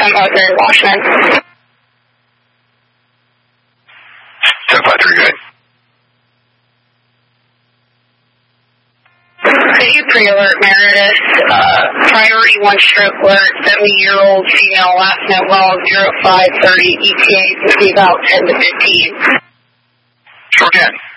Military Washington. 753, good. Could you pre-alert Meredith, priority 1 stroke alert, 70-year-old female, last note log 0530, ETA will be about 10 to 15. Sure can.